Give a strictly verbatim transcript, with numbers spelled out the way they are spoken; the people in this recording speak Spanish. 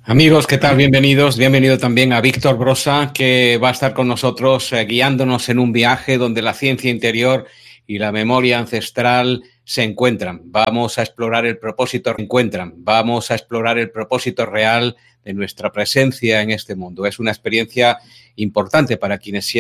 Amigos, ¿qué tal? Bienvenidos. Bienvenido también a Víctor Brosa, que va a estar con nosotros eh, guiándonos en un viaje donde la ciencia interior y la memoria ancestral se encuentran. Vamos a explorar el propósito, encuentran. Vamos a explorar el propósito real de nuestra presencia en este mundo. Es una experiencia importante para quienes sienten